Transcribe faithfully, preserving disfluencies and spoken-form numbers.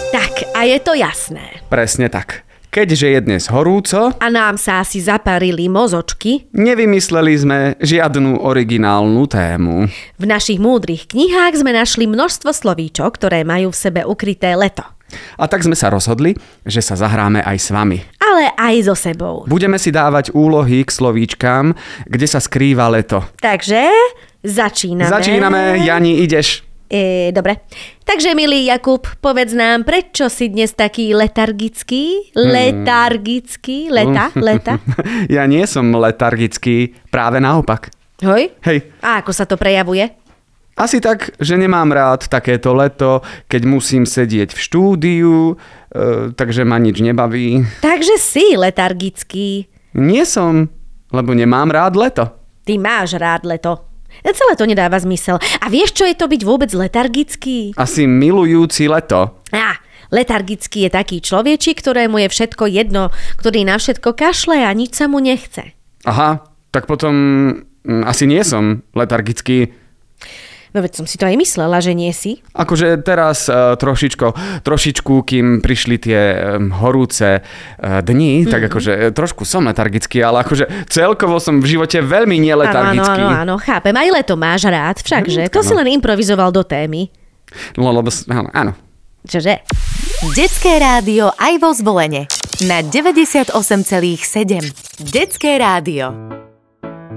Tak, a je to jasné. Presne tak. Keďže je dnes horúco A nám sa asi zaparili mozočky, nevymysleli sme žiadnu originálnu tému. v našich múdrych knihách sme našli množstvo slovíčok, ktoré majú v sebe ukryté leto. A tak sme sa rozhodli, že sa zahráme aj s vami. Ale aj so sebou. Budeme si dávať úlohy k slovíčkám, kde sa skrýva leto. Takže začíname. Začíname, Jani, ideš. E, dobre. Takže, milý Jakub, povedz nám, prečo si dnes taký letargický? Letargický? Leta? Leta? Ja nie som letargický, práve naopak. Hoj? Hej, A ako sa to prejavuje? asi tak, že nemám rád takéto leto, keď musím sedieť v štúdiu, e, takže ma nič nebaví. Takže si letargický. Nie som, lebo nemám rád leto. Ty máš rád leto. Celé to nedáva zmysel. A vieš, čo je to byť vôbec letargický? Asi milujúci leto. Á, letargický je taký človečik, ktorému je všetko jedno, ktorý na všetko kašle a nič sa mu nechce. Aha, tak potom mm, asi nie som letargický. No veď som si to aj myslela, že nie si. Akože teraz uh, trošičko, trošičku, kým prišli tie um, horúce uh, dni, mm-hmm. tak akože uh, trošku som letargický, ale akože celkovo som v živote veľmi neletargický. Áno, áno, áno, chápem. Aj leto máš rád, všakže. To si len improvizoval do témy. No, lebo, áno, áno. Čože? Detské rádio aj vo Zvolene na deväťdesiatosem celých sedem. Detské rádio.